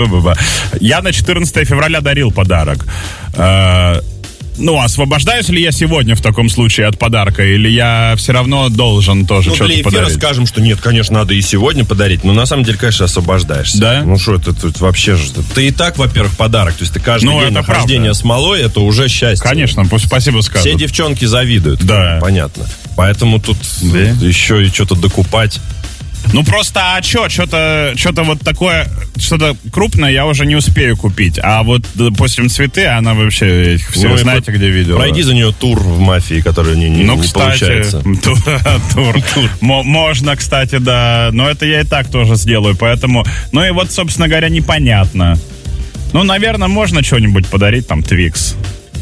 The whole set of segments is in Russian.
Я на 14 февраля дарил подарок. Освобождаюсь ли я сегодня в таком случае от подарка, или я все равно должен тоже что-то подарить? Для эфира скажем, что нет, конечно, надо и сегодня подарить, но на самом деле, конечно, освобождаешься. Да? Ну что это тут вообще же... Ты и так, во-первых, подарок, то есть ты каждый день нахождения смолой, это уже счастье. Конечно, спасибо скажу. Все девчонки завидуют, да. Понятно. Поэтому тут еще и что-то докупать. Просто, что-то вот такое, что-то крупное я уже не успею купить. А вот, допустим, цветы, она вообще, все вы знаете, где видела. Пройди за нее тур в мафии, который не получается. Тур. Можно, кстати, да. Но это я и так тоже сделаю, поэтому... собственно говоря, непонятно. Наверное, можно что-нибудь подарить, там, Твикс.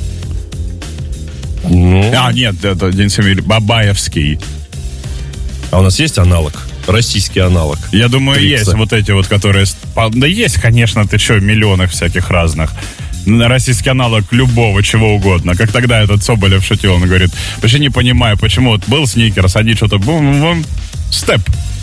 Нет, это День семьи Бабаевский. А у нас есть аналог? Российский аналог. Я думаю, Твикса. Есть вот эти вот, которые... Да есть, конечно, ты что, миллионов всяких разных. Российский аналог любого, чего угодно. Как тогда этот Соболев шутил, он говорит, вообще не понимаю, почему вот был сникерс, они что-то бум-бум, степ.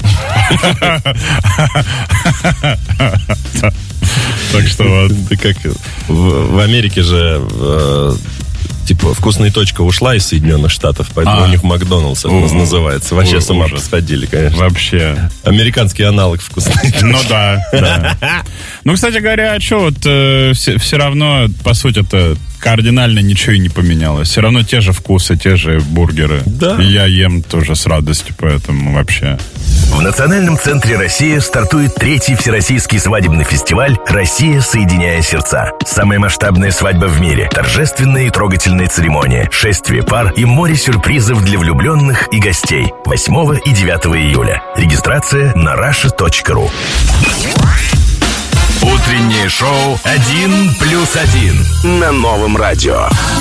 Так что вот. Как в Америке же... Типа, вкусная точка ушла из Соединенных Штатов, поэтому у них Макдональдс называется. Вообще с ума посходили, конечно. Вообще. Американский аналог вкусной точки. Да. Кстати говоря, все равно, по сути, это кардинально ничего и не поменялось. Все равно те же вкусы, те же бургеры. Да. И я ем тоже с радостью, поэтому вообще. В Национальном центре «Россия» стартует 3-й Всероссийский свадебный фестиваль «Россия. Соединяя сердца». Самая масштабная свадьба в мире, торжественная и трогательная церемония, шествие пар и море сюрпризов для влюбленных и гостей. 8 и 9 июля. Регистрация на russia.ru. Утреннее шоу «1+1» на Новом радио.